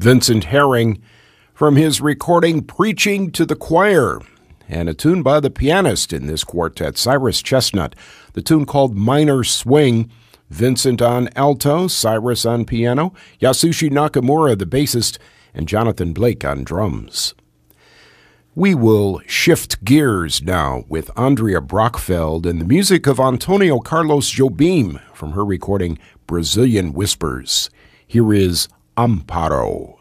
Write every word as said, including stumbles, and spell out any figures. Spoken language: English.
Vincent Herring from his recording Preaching to the Choir, and a tune by the pianist in this quartet, Cyrus Chestnut, the tune called Minor Swing. Vincent on alto, Cyrus on piano, Yasushi Nakamura, the bassist, and Jonathan Blake on drums. We will shift gears now with Andrea Brockfeld and the music of Antonio Carlos Jobim from her recording Brazilian Whispers. Here is Amparo.